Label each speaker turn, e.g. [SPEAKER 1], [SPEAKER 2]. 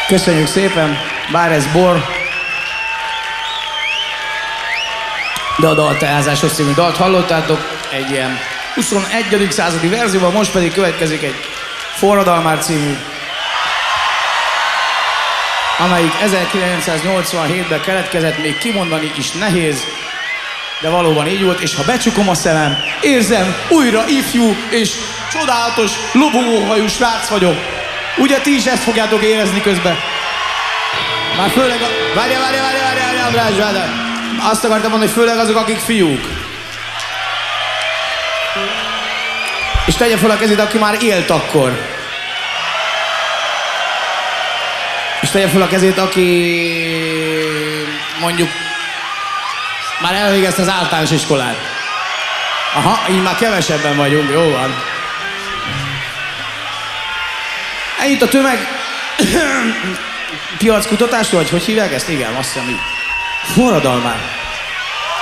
[SPEAKER 1] Köszönjük szépen, bár ez bor, de a dal teázáshoz című dalt hallottátok, egy ilyen 21. századi verzióban, most pedig következik egy Forradalmár című, amelyik 1987-ben keletkezett, még kimondani is nehéz, de valóban így volt, és ha becsukom a szemem, érzem, újra ifjú és csodálatos, lobogóhajú srác vagyok. Ugye ti is ezt fogjátok érezni közben? Már főleg Várjál, András, várjál! Azt akartam mondani, hogy főleg azok, akik fiúk. És tegye fel a kezét, aki már élt akkor. És tegye fel a kezét, aki mondjuk már elvégezte az általános iskolát. Aha, így már kevesebben vagyunk, jó van. Itt a tömeg piackutatásról, vagy hogy hívják ezt? Igen, azt hiszem így. Forradalmár.